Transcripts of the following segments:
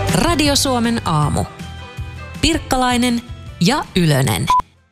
Radio Suomen aamu. Pirkkalainen ja Ylönen.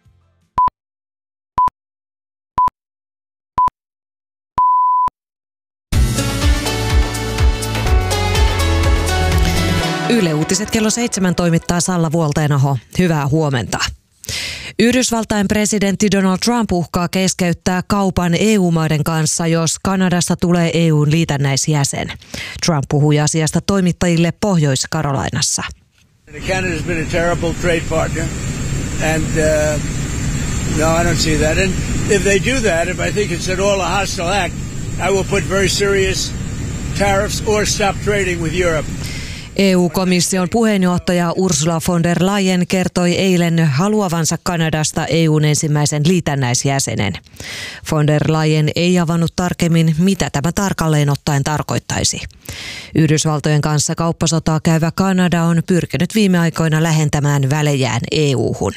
Yle Uutiset kello 7 toimittaa Salla Vuoltenaho. Hyvää huomenta. Yhdysvaltain presidentti Donald Trump uhkaa keskeyttää kaupan EU-maiden kanssa, jos Kanadasta tulee EU:n liitännäisjäsen. Trump puhui asiasta toimittajille Pohjois-Karolainassa. Canada has been a terrible trade partner, and no, I don't see that. And if they do that, if I think it's at all a hostile act, I will put very serious tariffs or stop trading with Europe. EU-komission puheenjohtaja Ursula von der Leyen kertoi eilen haluavansa Kanadasta EU:n ensimmäisen liitännäisjäsenen. Von der Leyen ei avannut tarkemmin, mitä tämä tarkalleen ottaen tarkoittaisi. Yhdysvaltojen kanssa kauppasotaa käyvä Kanada on pyrkinyt viime aikoina lähentämään välejään EU:hun.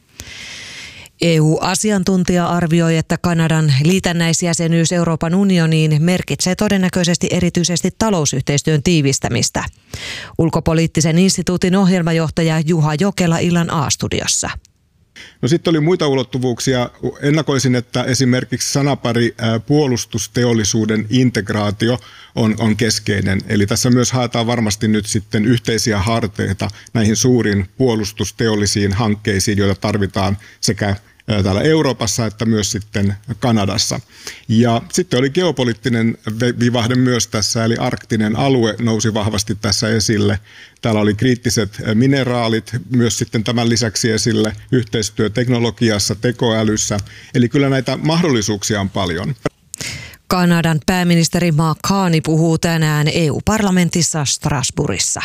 EU-asiantuntija arvioi, että Kanadan liitännäisjäsenyys Euroopan unioniin merkitsee todennäköisesti erityisesti talousyhteistyön tiivistämistä. Ulkopoliittisen instituutin ohjelmajohtaja Juha Jokela illan A-studiossa. No sitten oli muita ulottuvuuksia. Ennakoisin, että esimerkiksi sanapari puolustusteollisuuden integraatio on keskeinen. Eli tässä myös haetaan varmasti nyt sitten yhteisiä harteita näihin suuriin puolustusteollisiin hankkeisiin, joita tarvitaan sekä täällä Euroopassa että myös sitten Kanadassa. Ja sitten oli geopoliittinen vivahde myös tässä, eli arktinen alue nousi vahvasti tässä esille. Täällä oli kriittiset mineraalit myös sitten tämän lisäksi esille, yhteistyö teknologiassa, tekoälyssä. Eli kyllä näitä mahdollisuuksia on paljon. Kanadan pääministeri Mark Carney puhuu tänään EU-parlamentissa Strasbourgissa.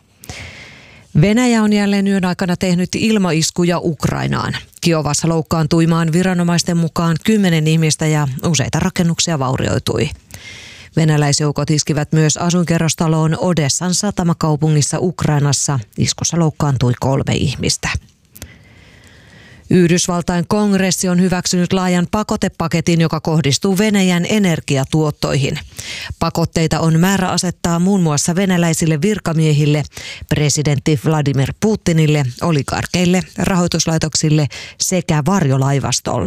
Venäjä on jälleen yön aikana tehnyt ilmaiskuja Ukrainaan. Kiovassa loukkaantui maan viranomaisten mukaan 10 ihmistä ja useita rakennuksia vaurioitui. Venäläisjoukot iskivät myös asuinkerrostaloon Odessan satamakaupungissa Ukrainassa. Iskussa loukkaantui 3 ihmistä. Yhdysvaltain kongressi on hyväksynyt laajan pakotepaketin, joka kohdistuu Venäjän energiatuottoihin. Pakotteita on määrä asettaa muun muassa venäläisille virkamiehille, presidentti Vladimir Putinille, oligarkeille, rahoituslaitoksille sekä varjolaivastolle.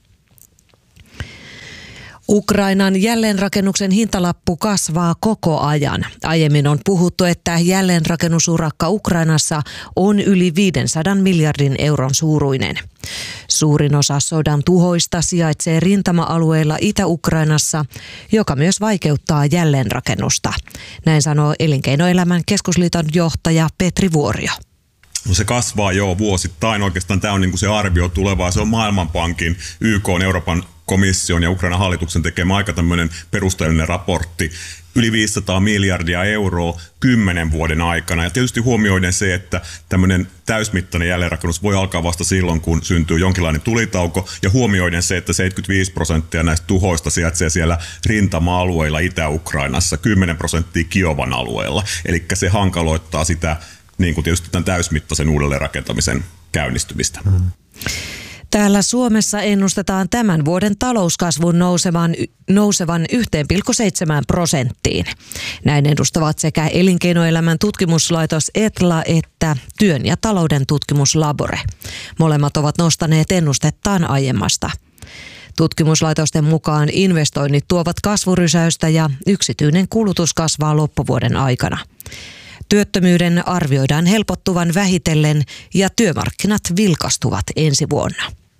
Ukrainan jälleenrakennuksen hintalappu kasvaa koko ajan. Aiemmin on puhuttu, että jälleenrakennusurakka Ukrainassa on yli 500 miljardin euron suuruinen. Suurin osa sodan tuhoista sijaitsee rintama-alueilla Itä-Ukrainassa, joka myös vaikeuttaa jälleenrakennusta. Näin sanoo Elinkeinoelämän keskusliiton johtaja Petri Vuorio. No se kasvaa jo vuosittain. Oikeastaan tämä on niin kuin se arvio tulevaa. Se on Maailmanpankin, YK:n, Euroopan komission ja Ukrainan hallituksen tekemä aika tämmöinen perusteellinen raportti. Yli 500 miljardia euroa 10 vuoden aikana. Ja tietysti huomioiden se, että tämmöinen täysmittainen jälleenrakennus voi alkaa vasta silloin, kun syntyy jonkinlainen tulitauko. Ja huomioiden se, että 75% näistä tuhoista sijaitsee siellä rintama-alueilla Itä-Ukrainassa, 10% Kiovan alueella. Eli se hankaloittaa sitä niin kuin tietysti tämän täysmittaisen uudelleenrakentamisen käynnistymistä. Täällä Suomessa ennustetaan tämän vuoden talouskasvun nousevan 1,7%. Näin edustavat sekä Elinkeinoelämän tutkimuslaitos ETLA että Työn ja talouden tutkimuslabore. Molemmat ovat nostaneet ennustettaan aiemmasta. Tutkimuslaitosten mukaan investoinnit tuovat kasvurysäystä ja yksityinen kulutus kasvaa loppuvuoden aikana. Työttömyyden arvioidaan helpottuvan vähitellen ja työmarkkinat vilkastuvat ensi vuonna.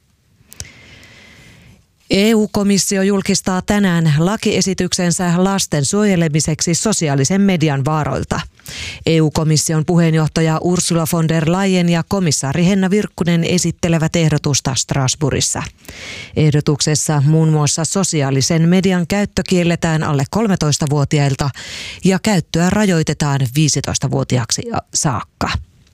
EU-komissio julkistaa tänään lakiesityksensä lasten suojelemiseksi sosiaalisen median vaaroilta. EU-komission puheenjohtaja Ursula von der Leyen ja komissaari Henna Virkkunen esittelevät ehdotusta Strasbourgissa. Ehdotuksessa muun muassa sosiaalisen median käyttö kielletään alle 13-vuotiailta ja käyttöä rajoitetaan 15-vuotiaaksi saakka.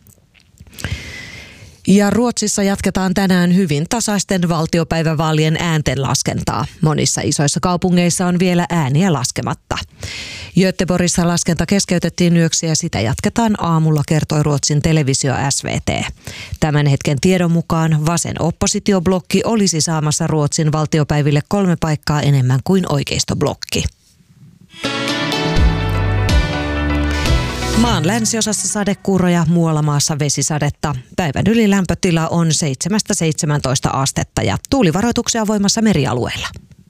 Ja Ruotsissa jatketaan tänään hyvin tasaisten valtiopäivävaalien ääntenlaskentaa. Monissa isoissa kaupungeissa on vielä ääniä laskematta. Göteborgissa laskenta keskeytettiin yöksi ja sitä jatketaan aamulla, kertoi Ruotsin televisio SVT. Tämän hetken tiedon mukaan vasen oppositioblokki olisi saamassa Ruotsin valtiopäiville 3 paikkaa enemmän kuin oikeistoblokki. Maan länsiosassa sadekuuroja, muualla maassa vesisadetta. Päivän ylilämpötila on 7-17 astetta ja tuulivaroituksia voimassa merialueilla.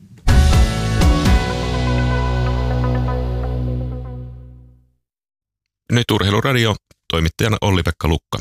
Nyt Urheiluradio, toimittajana Olli-Pekka Lukka.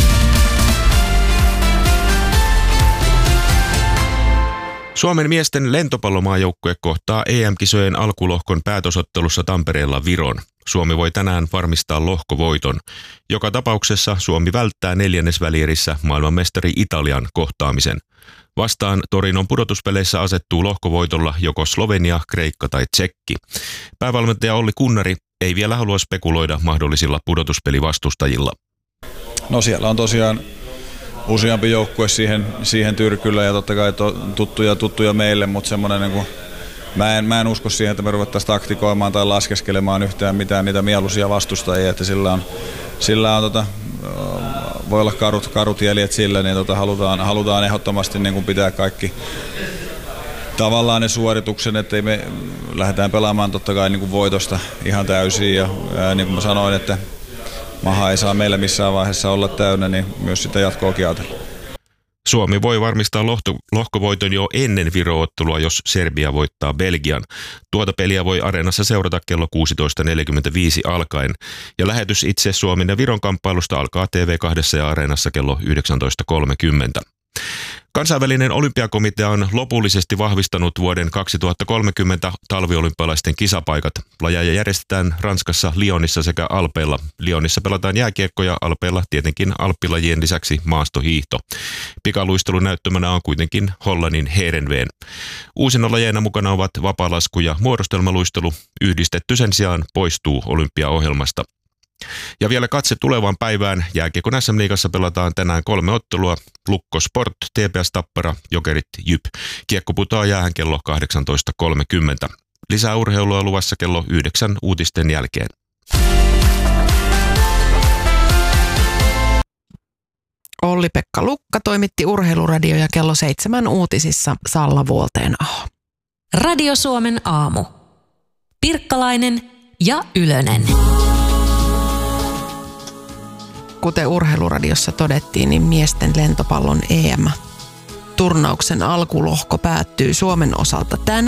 Suomen miesten lentopallomaajoukkue kohtaa EM-kisojen alkulohkon päätösottelussa Tampereella Viron. Suomi voi tänään varmistaa lohkovoiton. Joka tapauksessa Suomi välttää neljännesvälierissä maailmanmestari Italian kohtaamisen. Vastaan Torinon pudotuspeleissä asettuu lohkovoitolla joko Slovenia, Kreikka tai Tsekki. Päävalmentaja Olli Kunnari ei vielä halua spekuloida mahdollisilla pudotuspelivastustajilla. No siellä on tosiaan useampi joukkue siihen tyrkyllä ja totta kai tuttuja meille, mutta semmoinen niin kuin, mä en usko siihen, että me ruvettaisiin taktikoimaan tai laskeskelemaan yhtään mitään niitä mieluisia vastustajia, että sillä on voi olla karut jäljet sillä, niin halutaan ehdottomasti niin kuin pitää kaikki tavallaan ne suorituksen, ettei me lähdetään pelaamaan totta kai niin kuin voitosta ihan täysin ja niin kuin mä sanoin, että maha ei saa meillä missään vaiheessa olla täynnä, niin myös sitä jatkoakin ajatella. Suomi voi varmistaa lohkovoiton jo ennen Viro-ottelua, jos Serbia voittaa Belgian. Tuota peliä voi Areenassa seurata kello 16.45 alkaen. Ja lähetys itse Suomen ja Viron kamppailusta alkaa TV2 ja Areenassa kello 19.30. Kansainvälinen olympiakomitea on lopullisesti vahvistanut vuoden 2030 talviolympialaisten kisapaikat. Lajeja järjestetään Ranskassa, Lyonissa sekä Alpeilla. Lyonissa pelataan jääkiekkoja, Alpeilla tietenkin alppilajien lisäksi maastohiihto. Pikaluistelun näyttämänä on kuitenkin Hollannin Heerenveen. Uusina lajeina mukana ovat vapaalasku ja muodostelmaluistelu. Yhdistetty sen sijaan poistuu olympiaohjelmasta. Ja vielä katse tulevaan päivään. Jääkiekon SM-liigassa pelataan tänään 3 ottelua. Lukko Sport, TPS Tappara, Jokerit Jyp. Kiekko putoaa jäähän kello 18.30. Lisää urheilua luvassa kello 9 uutisten jälkeen. Olli-Pekka Lukka toimitti Urheiluradio ja kello 7 uutisissa Salla Vuolteenaho. Radio Suomen aamu. Pirkkalainen ja Ylönen. Kuten Urheiluradiossa todettiin, niin miesten lentopallon EM-turnauksen alkulohko päättyy Suomen osalta tänään.